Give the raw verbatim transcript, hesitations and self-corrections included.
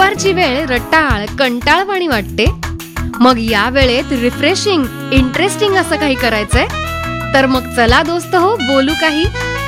दुपारची वेळ रटाळ कंटाळवाणी वाटते. मग या वेळेत रिफ्रेशिंग इंटरेस्टिंग असं काही करायचंय तर मग चला दोस्त हो बोलू काही